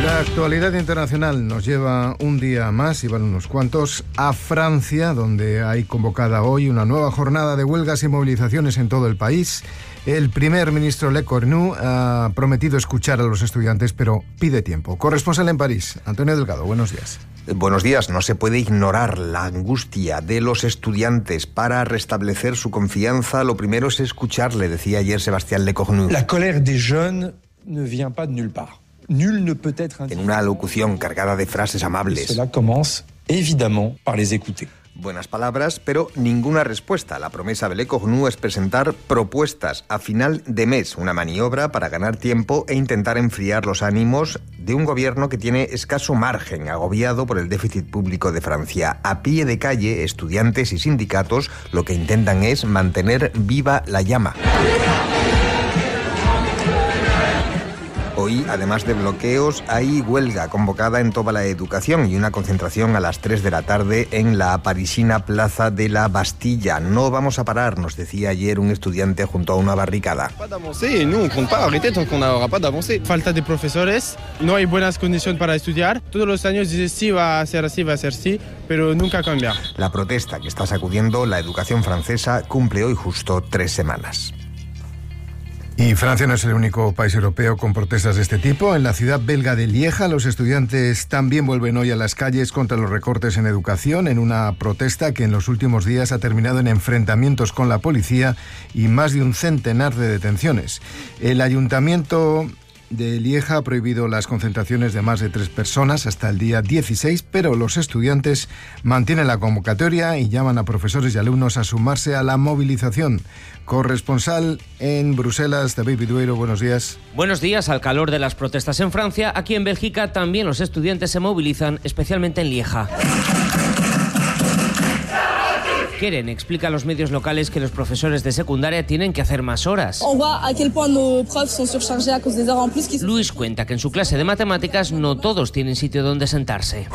La actualidad internacional nos lleva un día más, y van unos cuantos, a Francia, donde hay convocada hoy una nueva jornada de huelgas y movilizaciones en todo el país. El primer ministro Le Cornu ha prometido escuchar a los estudiantes, pero pide tiempo. Corresponsal en París, Antonio Delgado, buenos días. Buenos días. No se puede ignorar la angustia de los estudiantes. Para restablecer su confianza, lo primero es escuchar, le decía ayer Sébastien Le Cornu. La colère des jeunes ne vient pas de nulle part. Nul ne peut être En una alocución cargada de frases amables. Cela commence évidemment par les écouter. Buenas palabras, pero ninguna respuesta. La promesa de Le Cornu es presentar propuestas a final de mes, una maniobra para ganar tiempo e intentar enfriar los ánimos de un gobierno que tiene escaso margen, agobiado por el déficit público de Francia. A pie de calle, estudiantes y sindicatos lo que intentan es mantener viva la llama. Hoy, además de bloqueos, hay huelga convocada en toda la educación y una concentración a las 3 de la tarde en la parisina Plaza de la Bastilla. No vamos a parar, nos decía ayer un estudiante junto a una barricada. Falta de profesores, no hay buenas condiciones para estudiar. Todos los años dice sí, va a ser así, va a ser sí, pero nunca cambia. La protesta que está sacudiendo la educación francesa cumple hoy justo 3 semanas. Y Francia no es el único país europeo con protestas de este tipo. En la ciudad belga de Lieja, los estudiantes también vuelven hoy a las calles contra los recortes en educación, en una protesta que en los últimos días ha terminado en enfrentamientos con la policía y más de un centenar de detenciones. El ayuntamiento de Lieja ha prohibido las concentraciones de más de 3 personas hasta el día 16, pero los estudiantes mantienen la convocatoria y llaman a profesores y alumnos a sumarse a la movilización. Corresponsal en Bruselas, David Vidueiro, buenos días. Buenos días. Al calor de las protestas en Francia, aquí en Bélgica también los estudiantes se movilizan, especialmente en Lieja. Keren explica a los medios locales que los profesores de secundaria tienen que hacer más horas. Luis cuenta que en su clase de matemáticas no todos tienen sitio donde sentarse.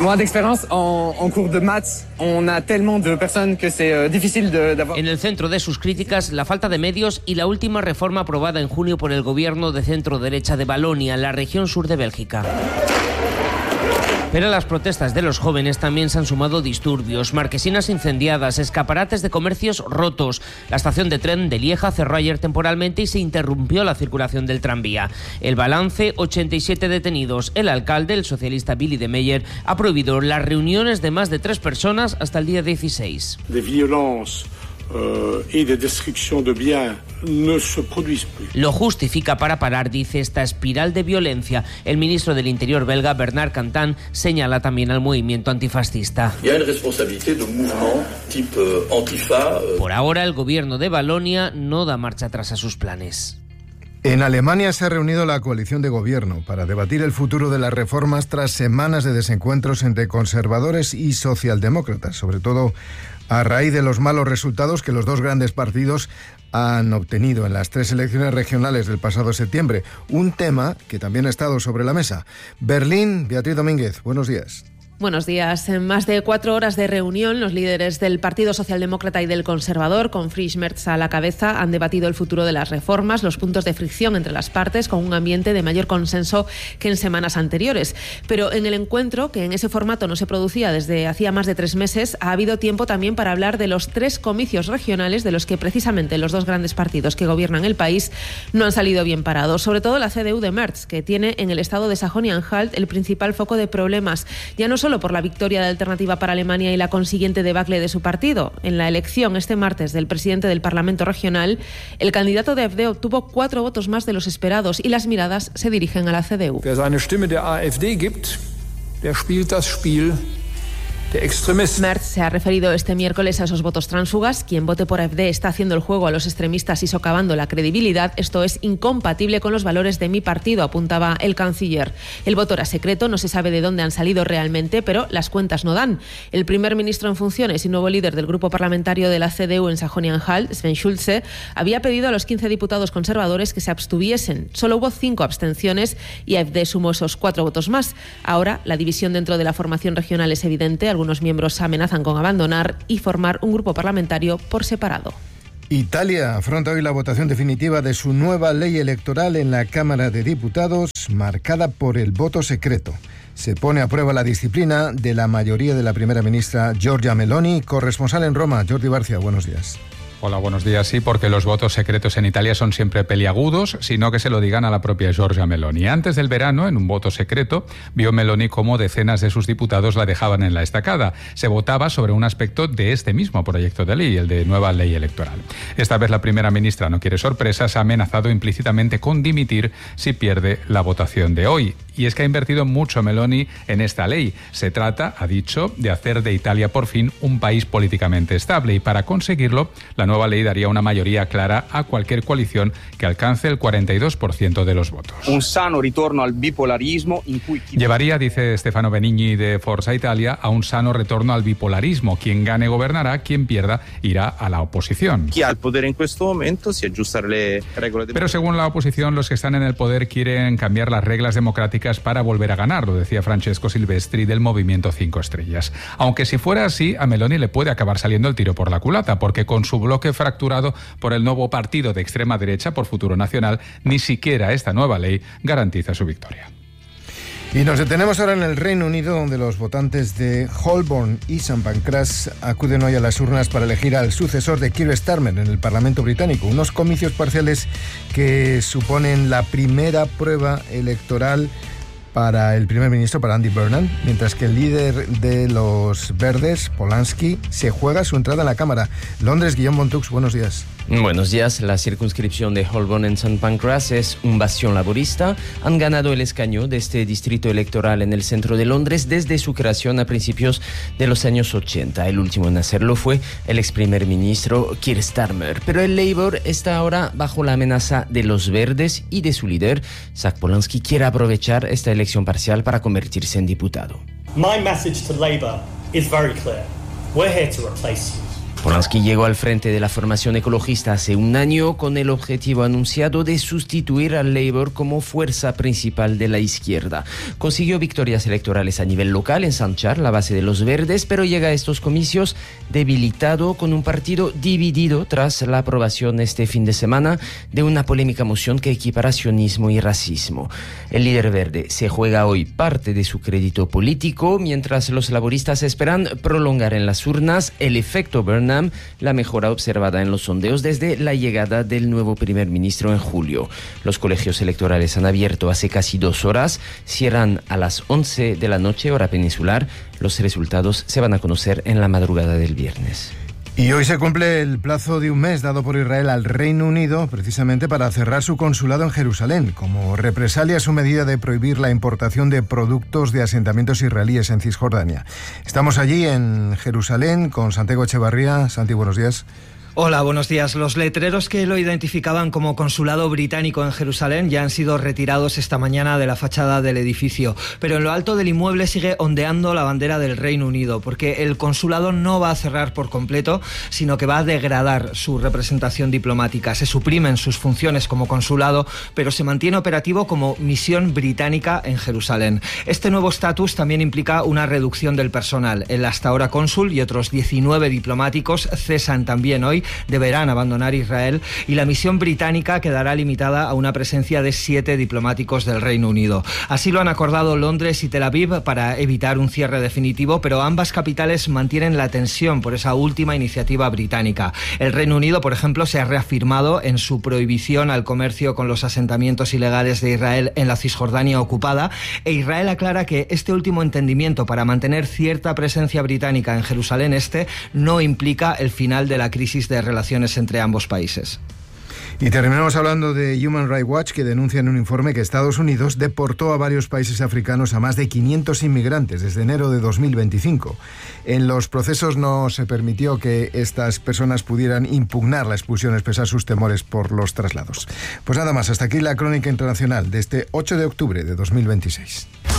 En el centro de sus críticas, la falta de medios y la última reforma aprobada en junio por el gobierno de centro-derecha de Valonia, la región sur de Bélgica. Pero a las protestas de los jóvenes también se han sumado disturbios, marquesinas incendiadas, escaparates de comercios rotos. La estación de tren de Lieja cerró ayer temporalmente y se interrumpió la circulación del tranvía. El balance, 87 detenidos. El alcalde, el socialista Willy de Meyer, ha prohibido las reuniones de más de 3 personas hasta el día 16. Y de destrucción de biens no se produisent plus. Lo justifica para parar, dice, esta espiral de violencia. El ministro del Interior belga, Bernard Cantan, señala también al movimiento antifascista. Por ahora, el gobierno de Valonia no da marcha atrás a sus planes. En Alemania se ha reunido la coalición de gobierno para debatir el futuro de las reformas tras semanas de desencuentros entre conservadores y socialdemócratas, sobre todo a raíz de los malos resultados que los dos grandes partidos han obtenido en las 3 elecciones regionales del pasado septiembre. Un tema que también ha estado sobre la mesa. Berlín, Beatriz Domínguez, buenos días. Buenos días. En más de 4 horas de reunión, los líderes del Partido Socialdemócrata y del Conservador, con Friedrich Merz a la cabeza, han debatido el futuro de las reformas, los puntos de fricción entre las partes, con un ambiente de mayor consenso que en semanas anteriores. Pero en el encuentro, que en ese formato no se producía desde hacía más de 3 meses, ha habido tiempo también para hablar de los 3 comicios regionales de los que precisamente los dos grandes partidos que gobiernan el país no han salido bien parados. Sobre todo la CDU de Merz, que tiene en el estado de Sajonia-Anhalt el principal foco de problemas, ya no solo por la victoria de Alternativa para Alemania y la consiguiente debacle de su partido. En la elección este martes del presidente del Parlamento regional, el candidato de AfD obtuvo 4 votos más de los esperados y las miradas se dirigen a la CDU. Wer seine Stimme der AfD gibt, der spielt das Spiel Merz se ha referido este miércoles a esos votos tránsfugas. Quien vote por AfD está haciendo el juego a los extremistas y socavando la credibilidad. Esto es incompatible con los valores de mi partido, apuntaba el canciller. El voto era secreto, no se sabe de dónde han salido realmente, pero las cuentas no dan. El primer ministro en funciones y nuevo líder del grupo parlamentario de la CDU en Sajonia-Anhalt, Sven Schulze, había pedido a los 15 diputados conservadores que se abstuviesen. Solo hubo 5 abstenciones y AfD sumó esos 4 votos más. Ahora, la división dentro de la formación regional es evidente. Algunos miembros amenazan con abandonar y formar un grupo parlamentario por separado. Italia afronta hoy la votación definitiva de su nueva ley electoral en la Cámara de Diputados, marcada por el voto secreto. Se pone a prueba la disciplina de la mayoría de la primera ministra Giorgia Meloni, corresponsal en Roma. Jordi Barcia, buenos días. Hola, buenos días. Sí, porque los votos secretos en Italia son siempre peliagudos, sino que se lo digan a la propia Giorgia Meloni. Antes del verano, en un voto secreto, vio Meloni cómo decenas de sus diputados la dejaban en la estacada. Se votaba sobre un aspecto de este mismo proyecto de ley, el de nueva ley electoral. Esta vez la primera ministra no quiere sorpresas, ha amenazado implícitamente con dimitir si pierde la votación de hoy. Y es que ha invertido mucho Meloni en esta ley. Se trata, ha dicho, de hacer de Italia por fin un país políticamente estable, y para conseguirlo, la nueva ley daría una mayoría clara a cualquier coalición que alcance el 42% de los votos. Un sano retorno al bipolarismo. Llevaría, dice Stefano Benigni de Forza Italia, a un sano retorno al bipolarismo. Quien gane gobernará, quien pierda irá a la oposición. Quien al poder en este momento si ajustar las reglas. Pero según la oposición, los que están en el poder quieren cambiar las reglas democráticas para volver a ganar, lo decía Francesco Silvestri del Movimiento 5 Estrellas. Aunque si fuera así, a Meloni le puede acabar saliendo el tiro por la culata, porque con su bloque fracturado por el nuevo partido de extrema derecha, por Futuro Nacional, ni siquiera esta nueva ley garantiza su victoria. Y nos detenemos ahora en el Reino Unido, donde los votantes de Holborn y St Pancras acuden hoy a las urnas para elegir al sucesor de Keir Starmer en el Parlamento británico. Unos comicios parciales que suponen la primera prueba electoral para el primer ministro, para Andy Burnham, mientras que el líder de los Verdes, Polanski, se juega su entrada en la Cámara. Londres, Guillaume Montux, buenos días. Buenos días. La circunscripción de Holborn en St Pancras es un bastión laborista. Han ganado el escaño de este distrito electoral en el centro de Londres desde su creación a principios de los años 80. El último en hacerlo fue el ex primer ministro Keir Starmer. Pero el Labour está ahora bajo la amenaza de los Verdes y de su líder. Zach Polanski quiere aprovechar esta elección parcial para convertirse en diputado. My message to Labour is very clear. We're here to replace you. Polanski llegó al frente de la formación ecologista hace un año con el objetivo anunciado de sustituir al Labour como fuerza principal de la izquierda. Consiguió victorias electorales a nivel local en St Charles, la base de los Verdes, pero llega a estos comicios debilitado, con un partido dividido tras la aprobación este fin de semana de una polémica moción que equipara sionismo y racismo. El líder verde se juega hoy parte de su crédito político, mientras los laboristas esperan prolongar en las urnas el efecto Burnham, la mejora observada en los sondeos desde la llegada del nuevo primer ministro en julio. Los colegios electorales han abierto hace casi 2 horas, cierran a las 11 de la noche, hora peninsular. Los resultados se van a conocer en la madrugada del viernes. Y hoy se cumple el plazo de un mes dado por Israel al Reino Unido precisamente para cerrar su consulado en Jerusalén, como represalia a su medida de prohibir la importación de productos de asentamientos israelíes en Cisjordania. Estamos allí en Jerusalén con Santiago Echevarría. Santi, buenos días. Hola, buenos días. Los letreros que lo identificaban como consulado británico en Jerusalén ya han sido retirados esta mañana de la fachada del edificio, pero en lo alto del inmueble sigue ondeando la bandera del Reino Unido, porque el consulado no va a cerrar por completo, sino que va a degradar su representación diplomática. Se suprimen sus funciones como consulado, pero se mantiene operativo como misión británica en Jerusalén. Este nuevo estatus también implica una reducción del personal. El hasta ahora cónsul y otros 19 diplomáticos cesan también hoy, deberán abandonar Israel, y la misión británica quedará limitada a una presencia de 7 diplomáticos del Reino Unido. Así lo han acordado Londres y Tel Aviv para evitar un cierre definitivo, pero ambas capitales mantienen la tensión por esa última iniciativa británica. El Reino Unido, por ejemplo, se ha reafirmado en su prohibición al comercio con los asentamientos ilegales de Israel en la Cisjordania ocupada, e Israel aclara que este último entendimiento para mantener cierta presencia británica en Jerusalén Este no implica el final de la crisis de relaciones entre ambos países. Y terminamos hablando de Human Rights Watch, que denuncia en un informe que Estados Unidos deportó a varios países africanos a más de 500 inmigrantes desde enero de 2025. En los procesos no se permitió que estas personas pudieran impugnar la expulsión, expresar sus temores por los traslados. Pues nada más, hasta aquí la crónica internacional de este 8 de octubre de 2026.